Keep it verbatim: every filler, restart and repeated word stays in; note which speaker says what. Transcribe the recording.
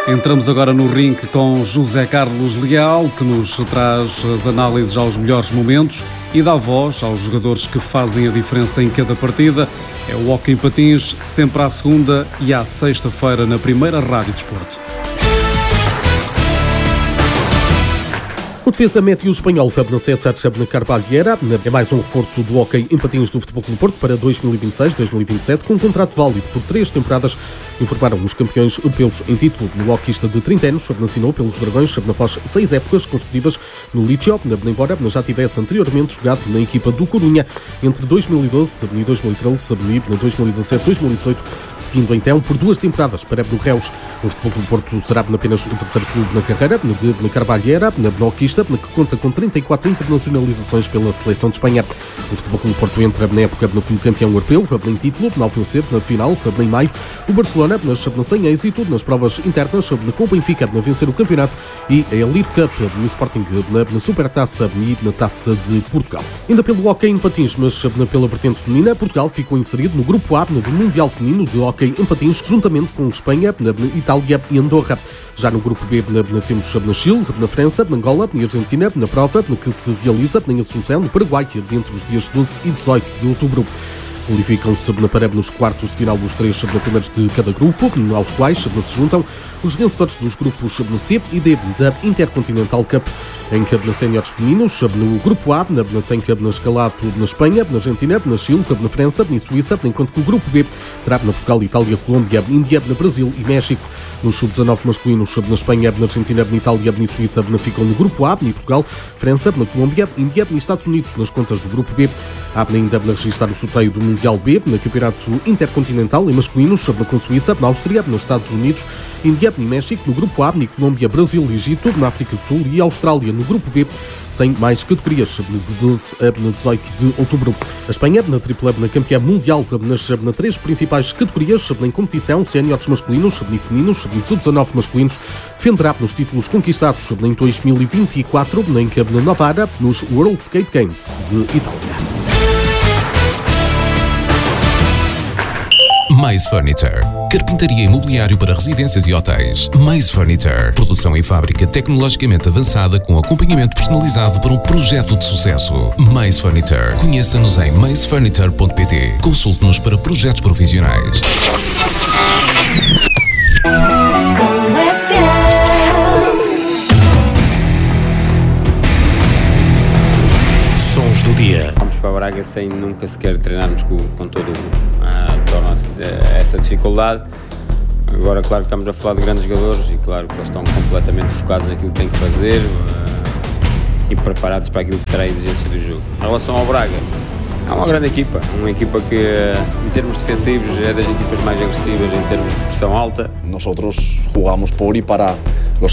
Speaker 1: Entramos agora no ringue com José Carlos Leal, que nos traz as análises aos melhores momentos e dá voz aos jogadores que fazem a diferença em cada partida. É o Hóquei em Patins, sempre à segunda e à sexta-feira na primeira Rádio Desporto.
Speaker 2: O defesa médio espanhol Pablo César Carvalheira é mais um reforço do Hóquei em Patins do Futebol Clube do Porto para dois mil e vinte e seis dois mil e vinte e sete, com um contrato válido por três temporadas, informaram os campeões europeus em título. O hóqueista de trinta anos assinou pelos Dragões após seis épocas consecutivas no Liceo, embora já tivesse anteriormente jogado na equipa do Corunha entre dois mil e doze e dois mil e treze e dois mil e dezassete dois mil e dezoito, seguindo então por duas temporadas para o Reus. O Futebol Clube do Porto será apenas o terceiro clube na carreira de Carvalheira, na hóqueista, que conta com trinta e quatro internacionalizações pela seleção de Espanha. O Futebol Clube do Porto entra na época como campeão europeu, em título, ao vencer na final, em maio, o Barcelona, sem êxito nas provas internas, com o Benfica a vencer o campeonato, e a Elite Cup e o Sporting na Supertaça e na Taça de Portugal. Ainda pelo Hóquei em Patins, mas pela vertente feminina, Portugal ficou inserido no grupo A do Mundial Feminino de Hóquei em Patins, juntamente com Espanha, Itália e Andorra. Já no grupo B temos na Chile, na França, na Angola e Argentina, na prova que se realiza em Assunção, no Paraguai, entre os dias doze e dezoito de outubro. Qualificam-se para nos quartos de final os três primeiros de cada grupo, aos quais se juntam os vencedores dos grupos C e D da Intercontinental Cup. Em que na séniores femininos, no grupo A, tem que na escalado na Espanha, na Argentina, na Chile, na França e Suíça, enquanto que o grupo B terá na Portugal, Itália, Colômbia, Índia, na Brasil e México. Nos sub dezanove masculinos, na Espanha, na Argentina, na Itália e Suíça, ficam no grupo A, em Portugal, França, na Colômbia, Índia e Estados Unidos, nas contas do grupo B. Há ainda a registrar o sorteio do Mundial B, no Campeonato Intercontinental em masculinos, com Suíça, na Áustria, nos Estados Unidos, Índia e México, no grupo A, na Colômbia, Brasil e Egito, na África do Sul e Austrália, no grupo B, sem mais categorias, de doze a dezoito de outubro. A Espanha, na tripla na campeã mundial, nas na três principais categorias em competição, séniores masculinos e femininos e sub dezanove masculinos, defenderá nos títulos conquistados em dois mil e vinte e quatro, em na Novara, nos World Skate Games de Itália.
Speaker 3: Mais Furniture. Carpintaria e imobiliário para residências e hotéis. Mais Furniture. Produção em fábrica tecnologicamente avançada com acompanhamento personalizado para um projeto de sucesso. Mais Furniture. Conheça-nos em mais furniture ponto pt. Consulte-nos para projetos profissionais. Sons do dia.
Speaker 4: Vamos para Braga sem nunca sequer treinarmos com, com todo uh, torna-se essa dificuldade. Agora, claro que estamos a falar de grandes jogadores e claro que eles estão completamente focados naquilo que têm que fazer uh, e preparados para aquilo que será a exigência do jogo. Em relação ao Braga, é uma grande equipa, uma equipa que uh, em termos defensivos é das equipas mais agressivas em termos de pressão alta.
Speaker 5: Nosotros jugamos por y para los